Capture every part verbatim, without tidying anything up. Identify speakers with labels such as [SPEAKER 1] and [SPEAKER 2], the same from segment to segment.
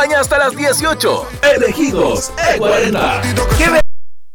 [SPEAKER 1] acompaña hasta las dieciocho. Elegidos E cuarenta.
[SPEAKER 2] ¿Qué ve-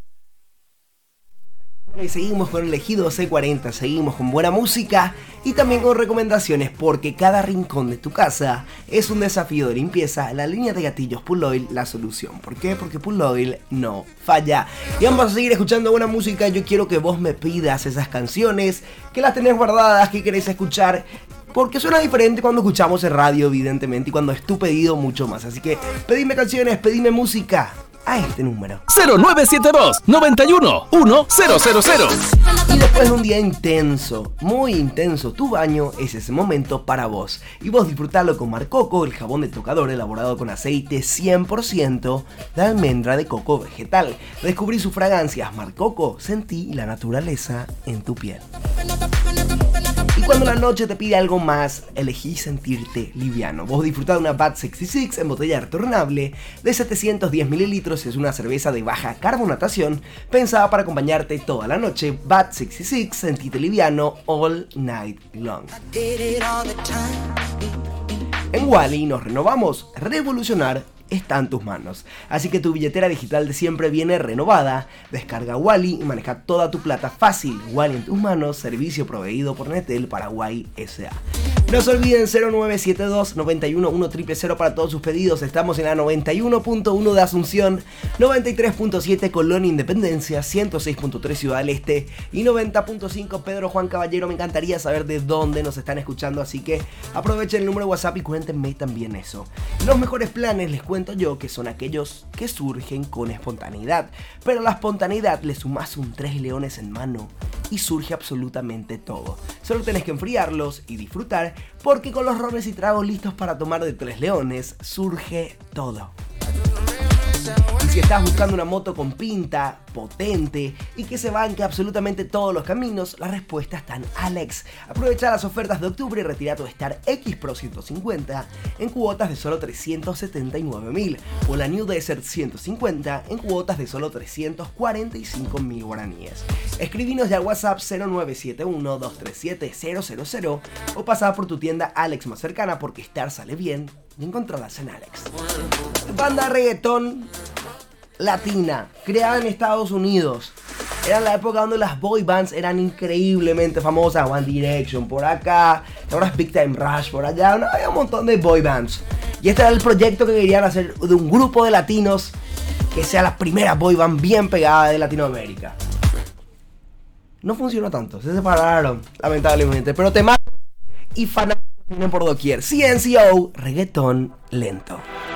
[SPEAKER 2] Y seguimos con Elegidos E cuarenta, seguimos con buena música y también con recomendaciones, porque cada rincón de tu casa es un desafío de limpieza. La línea de gatillos Pool Oil, la solución. ¿Por qué? Porque Pool Oil no falla. Y vamos a seguir escuchando buena música. Yo quiero que vos me pidas esas canciones, que las tenés guardadas, que querés escuchar, porque suena diferente cuando escuchamos en radio, evidentemente, y cuando es tu pedido mucho más. Así que pedime canciones, pedime música a este número.
[SPEAKER 1] cero nueve siete dos, noventa y uno, uno cero cero cero.
[SPEAKER 2] Y después de un día intenso, muy intenso, tu baño es ese momento para vos. Y vos disfrutalo con Marcoco, el jabón de tocador elaborado con aceite cien por ciento de almendra de coco vegetal. Descubrí sus fragancias. Marcoco, sentí la naturaleza en tu piel. Y cuando la noche te pide algo más, elegí sentirte liviano. Vos disfrutá de una Bad sesenta y seis en botella retornable de setecientos diez mililitros. Es una cerveza de baja carbonatación pensada para acompañarte toda la noche. Bad sesenta y seis, sentite liviano all night long. En Wally nos renovamos. Revolucionar está en tus manos. Así que tu billetera digital de siempre viene renovada. Descarga Wally y maneja toda tu plata fácil. Wally en tus manos, servicio proveído por Netel Paraguay S A. No se olviden, cero nueve siete dos, noventa y uno, uno cero cero cero para todos sus pedidos. Estamos en la noventa y uno punto uno de Asunción, noventa y tres punto siete Colón Independencia, ciento seis punto tres Ciudad del Este y noventa punto cinco Pedro Juan Caballero. Me encantaría saber de dónde nos están escuchando, así que aprovechen el número de WhatsApp y cuéntenme también eso. Los mejores planes les cuento yo que son aquellos que surgen con espontaneidad, pero a la espontaneidad le sumas un tres leones en mano y surge absolutamente todo. Solo tenés que enfriarlos y disfrutar, porque con los rones y tragos listos para tomar de Tres Leones surge todo. Y si estás buscando una moto con pinta, potente y que se banque absolutamente todos los caminos, la respuesta está en Alex. Aprovecha las ofertas de octubre y retira tu Star X Pro ciento cincuenta en cuotas de solo trescientos setenta y nueve mil o la New Desert ciento cincuenta en cuotas de solo trescientos cuarenta y cinco mil guaraníes. Escribinos ya al WhatsApp cero nueve siete uno, dos tres siete, cero cero cero o pasá por tu tienda Alex más cercana, porque Star sale bien y encontrarás en Alex. Banda reggaetón latina, creada en Estados Unidos. Era la época donde las boy bands eran increíblemente famosas. One Direction por acá, ahora es Big Time Rush por allá. No, había un montón de boy bands. Y este era el proyecto que querían hacer, de un grupo de latinos que sea la primera boy band bien pegada de Latinoamérica. No funcionó tanto, se separaron, lamentablemente. Pero temas y fanáticos vienen por doquier. C N C O, reggaetón lento.